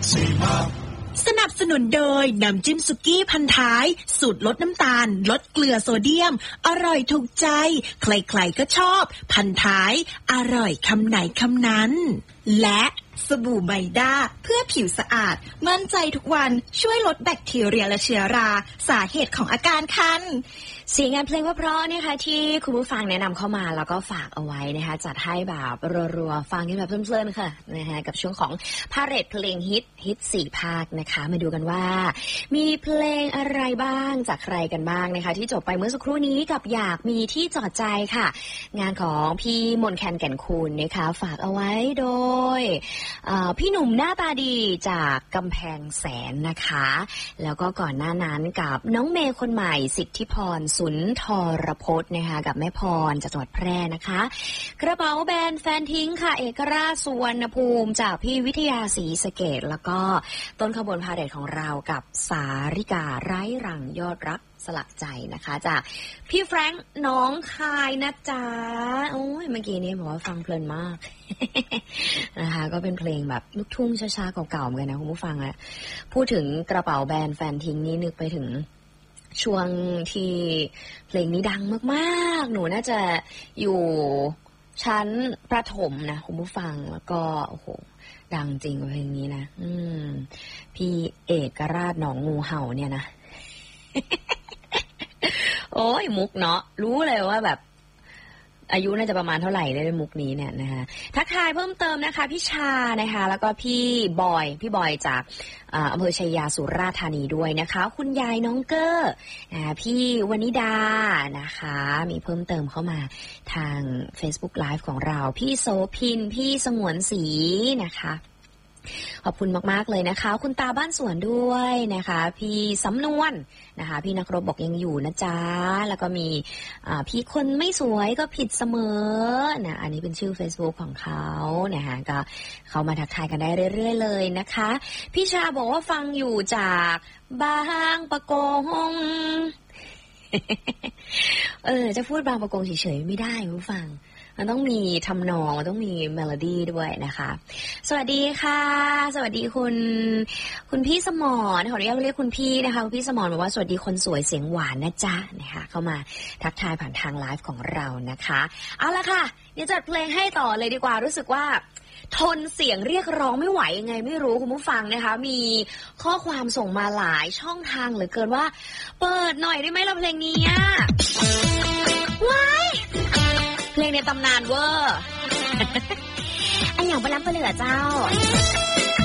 สนับสนุนโดยน้ำจิ้มสุกี้พันท้ายสูตรลดน้ำตาลลดเกลือโซเดียมอร่อยถูกใจใครๆก็ชอบพันท้ายอร่อยคำไหนคำนั้นและสบู่ไมด้าเพื่อผิวสะอาดมั่นใจทุกวันช่วยลดแบคทีเรียและเชื้อราสาเหตุของอาการคันเสียงงานเพลงเพราะๆนะคะที่คุณผู้ฟังแนะนำเข้ามาแล้วก็ฝากเอาไว้นะคะจัดให้แบบรัวๆฟังกันแบบเพลินๆค่ะนะคะกับช่วงของพาเรดเพลงฮิต4ภาคนะคะมาดูกันว่ามีเพลงอะไรบ้างจากใครกันบ้างนะคะที่จบไปเมื่อสักครู่นี้กับอยากมีที่จอดใจค่ะงานของพี่มนต์แคนแก่นคูณนะคะฝากเอาไว้โดยพี่หนุ่มหน้าตาดีจากกำแพงแสนนะคะแล้วก็ก่อนหน้านั้นกับน้องเมย์คนใหม่สิทธิพรสุนทรพจน์นะคะกับแม่พรจากจังหวัดแพร่นะคะกระเป๋าแบรนด์แฟนทิ้งค่ะเอกราชสุวรรณภูมิจากพี่วิทยาศรีสะเกษแล้วก็ต้นขบวนพาเหรดของเรากับสาริกาไร้รังยอดรักสลักใจนะคะจากพี่แฟรงค์น้องคายนะจ๊ะโอ้ยเมื่อกี้นี้บอกว่าฟังเพลินมาก นะคะก็เป็นเพลงแบบลูกทุ่งช้าๆเก่าๆเหมือนกันนะคุณผู้ฟังอะพูดถึงกระเป๋าแบรนด์แฟนทิ้งนี่นึกไปถึงช่วงที่เพลงนี้ดังมากๆหนูน่าจะอยู่ชั้นประถมนะคุณผู้ฟังแล้วก็โอ้โหดังจริงเพลงนี้นะพี่เอกราชหนองงูเห่าเนี่ยนะ โอ้ยมุกเนาะรู้เลยว่าแบบอายุน่าจะประมาณเท่าไหร่ได้มุกนี้เนี่ยนะคะทักทายเพิ่มเติมนะคะพี่ชานะคะแล้วก็พี่บอยจากอำเภอชัยยาสุราษฎร์ธานีด้วยนะคะคุณยายน้องเกอร์พี่วนิดานะคะมีเพิ่มเติมเข้ามาทาง Facebook Live ของเราพี่โสพินพี่สงวนศรีนะคะขอบคุณมากๆเลยนะคะคุณตาบ้านสวนด้วยนะคะพี่สำนวนนะคะพี่นักรบบอกยังอยู่นะจ๊ะแล้วก็มีพี่คนไม่สวยก็ผิดเสมอนะอันนี้เป็นชื่อ Facebook ของเขานะคะก็เขามาทักทายกันได้เรื่อยๆเลยนะคะพี่ชาบอกว่าฟังอยู่จากบางปะกง จะพูดบางปะกงเฉยๆไม่ได้ผู้ฟังมันต้องมีทำนองมันต้องมีเมโลดี้ด้วยนะคะสวัสดีค่ะสวัสดีคุณพี่สมรขออนุญาตเรียกคุณพี่นะคะคุณพี่สมรบอกว่าสวัสดีคนสวยเสียงหวานนะจ๊ะนะคะเข้ามาทักทายผ่านทางไลฟ์ของเรานะคะเอาละค่ะเดี๋ยวจัดเพลงให้ต่อเลยดีกว่ารู้สึกว่าทนเสียงเรียกร้องไม่ไหวยังไงไม่รู้คุณผู้ฟังนะคะมีข้อความส่งมาหลายช่องทางเหลือเกินว่าเปิดหน่อยได้ไหมเราเพลงนี้ว้ายเพลงในตำนานเวอร์อันอย่างประล้ำประเหลือเจ้า